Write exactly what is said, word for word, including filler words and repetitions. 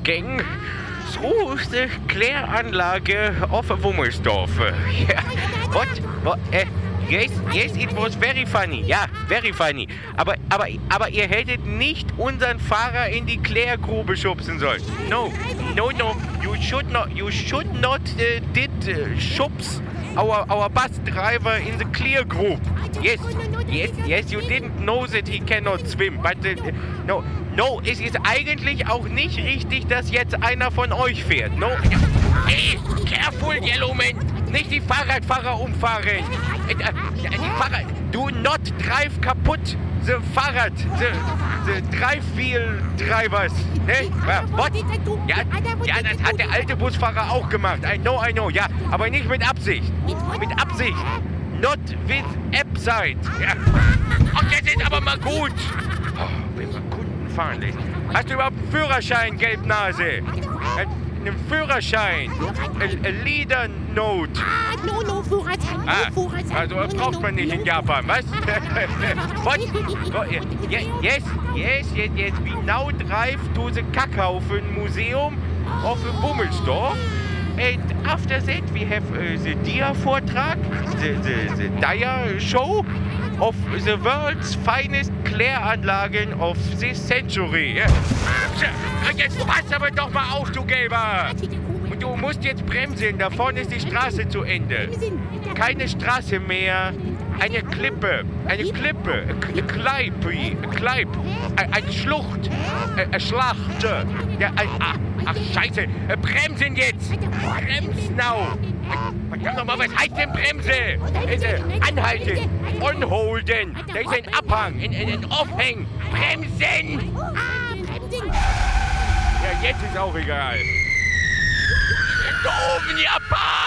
Wolfgang. So ist die Kläranlage auf Wummelsdorf. Ja, what? What? Äh, yes, yes, it was very funny. Ja, very funny. Aber, aber, aber ihr hättet nicht unseren Fahrer in die Klärgrube schubsen sollen. No, no, no. You should not, you should not uh, did uh, schubs our, our bus driver in the clear group. Yes, yes, yes, you didn't know that he cannot swim. But, uh, no, no, es ist eigentlich auch nicht richtig, dass jetzt einer von euch fährt. No, hey, careful, Yellowman. Nicht die Fahrradfahrer umfahren. Äh, äh, die Fahrer, do not drive kaputt. The Fahrrad, the, the drive wheel drivers. Ne? What? Ja, ja, das hat der alte Busfahrer auch gemacht. I know, I know, ja. Aber nicht mit Absicht. Mit Absicht. Not with Absight. Ja. Ach, jetzt ist aber mal gut. Oh, wenn wir Kunden fahren lässt. Hast du überhaupt einen Führerschein, Gelbnase? Einen Führerschein. A, a Leader Note. Ah, no, no, Führerschein, no, Ah, Führerschein. also das braucht man nicht in Japan, was? What? What? Yes, yes, yes, yes, yes. We now drive to the Kackhaufen Museum of Wummelsdorf. And after that we have uh, the Dia-Vortrag, the, the, the Dia Show of the world's finest Kläranlagen of this century. Ja. Jetzt pass aber doch mal auf, du Gelber! Und du musst jetzt bremsen, da vorne ist die Straße zu Ende. Keine Straße mehr, eine Klippe, eine Klippe, eine Kleipe, eine Kleip, eine Schlucht, eine Schlacht. Ja, ein, ach, ach, scheiße, bremsen jetzt, bremsen now. Verdammt nochmal, was heißt denn Bremse? Anhalten, onholden, da ist ein Abhang, ein, ein Aufhäng, bremsen. Ja, jetzt ist auch egal. Doofen Japan!